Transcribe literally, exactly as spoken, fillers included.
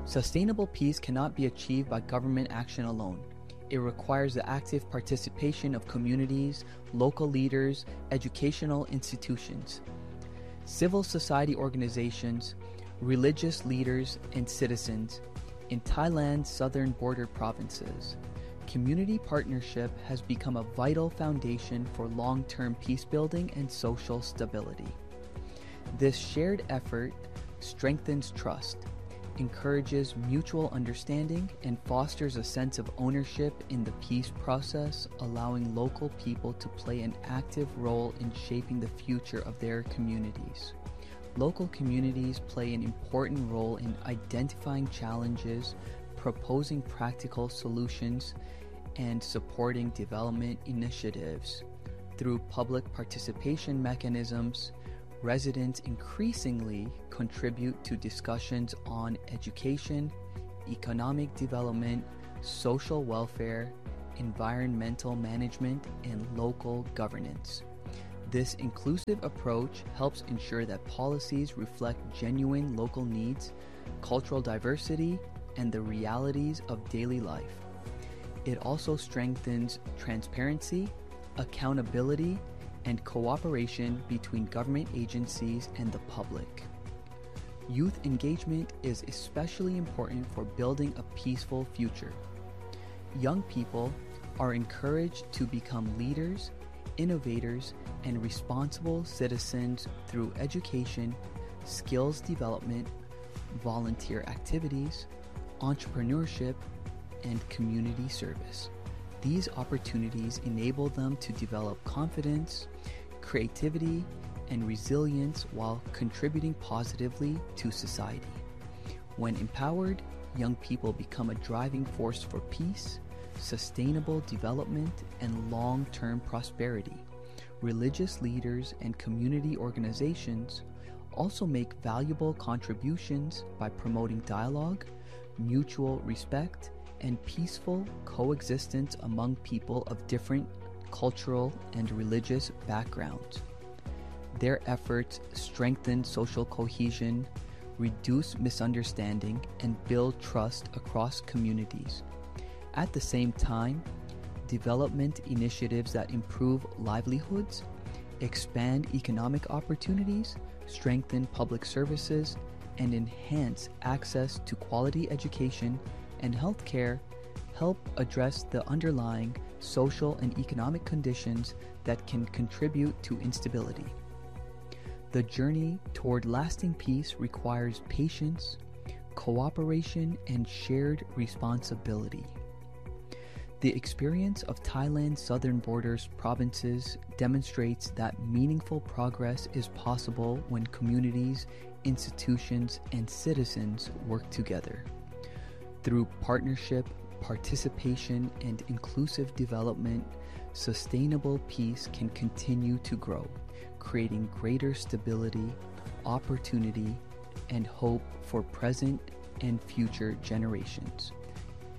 Sustainable peace cannot be achieved by government action alone. It requires the active participation of communities, local leaders, educational institutions, civil society organizations, religious leaders, and citizens in Thailand's southern border provinces. Community partnership has become a vital foundation for long-term peace building and social stability. This shared effort strengthens trust, encourages mutual understanding, and fosters a sense of ownership in the peace process, allowing local people to play an active role in shaping the future of their communities. Local communities play an important role in identifying challenges, proposing practical solutions, and supporting development initiatives. Through public participation mechanisms, residents increasingly contribute to discussions on education, economic development, social welfare, environmental management, and local governance. This inclusive approach helps ensure that policies reflect genuine local needs, cultural diversity, and the realities of daily life. It also strengthens transparency, accountability, and cooperation between government agencies and the public. Youth engagement is especially important for building a peaceful future. Young people are encouraged to become leaders, innovators, and responsible citizens through education, skills development, volunteer activities, entrepreneurship, and community service. These opportunities enable them to develop confidence, creativity, and resilience while contributing positively to society. When empowered, young people become a driving force for peace, sustainable development, and long-term prosperity. Religious leaders and community organizations also make valuable contributions by promoting dialogue, mutual respect, and peaceful coexistence among people of different cultural and religious backgrounds. Their efforts strengthen social cohesion, reduce misunderstanding, and build trust across communities. At the same time, development initiatives that improve livelihoods, expand economic opportunities, strengthen public services, and enhance access to quality education and healthcare help address the underlying social and economic conditions that can contribute to instability. The journey toward lasting peace requires patience, cooperation, and shared responsibility. The experience of Thailand's southern borders provinces demonstrates that meaningful progress is possible when communities, institutions, and citizens work together. Through partnership, participation, and inclusive development, sustainable peace can continue to grow, creating greater stability, opportunity, and hope for present and future generations.